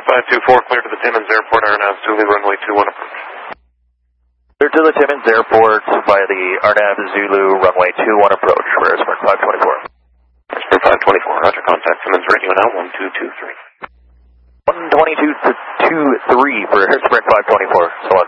524, clear to the Timmins Airport, Arnav Zulu, runway 21 approach. Clear to the Timmins Airport by the Arnav Zulu, runway 21 approach for Airsprint 524. Airsprint 524, roger, contact Timmins radio now, 1223. 122 to 23 for Airsprint 524, so